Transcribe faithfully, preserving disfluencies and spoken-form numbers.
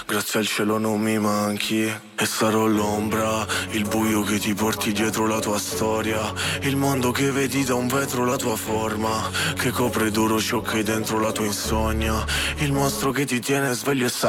Grazie al cielo non mi manchi e sarò l'ombra, il buio che ti porti dietro la tua storia, il mondo che vedi da un vetro la tua forma, che copre d'oro ciò che hai dentro la tua insonnia, il mostro che ti tiene sveglio e sa